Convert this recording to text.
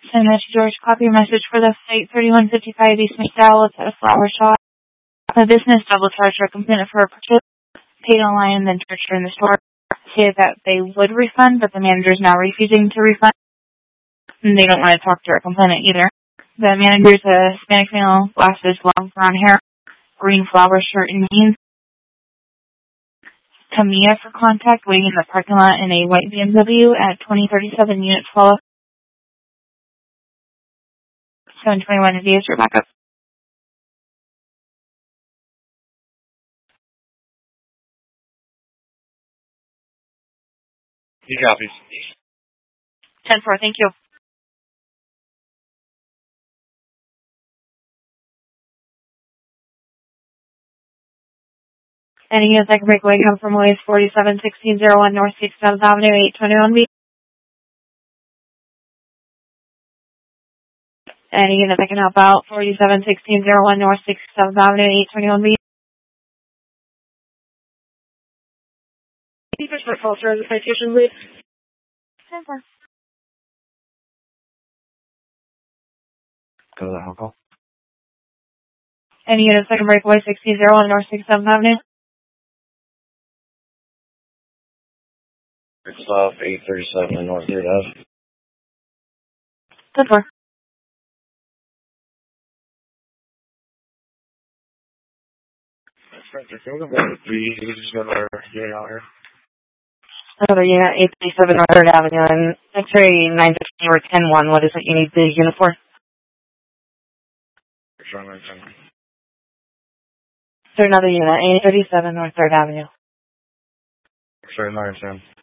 Send that to George. Copy your message for the flight 3155 East McDowell. It's at a flower shop. The business double charge her complaint for her purchase, paid online, and then charged her in the store. Say that they would refund, but the manager is now refusing to refund, and they don't want to talk to her complainant either. The manager is a Hispanic male, glasses, long brown hair, green flower shirt and jeans. Tamiya for contact, waiting in the parking lot in a white BMW at 2037 Unit 12. 721 is your backup. He copies. 10-4, thank you. Any units that can breakaway come from ways 471601 North 67th Avenue, 821B. Any unit that can help out 471601 North 67th Avenue, 821B. For culture as a citation, please. 10-4. Go to the Hong Kong. Any units that can breakaway 1601 North 67th Avenue. It's off 837 North 3rd Ave. 10-4. You just got our unit out here. Another unit, 837 North 3rd Avenue, and X-ray 915 or 101. What is it you need the unit for? So another unit, 837 North 3rd Avenue. Sorry, 910.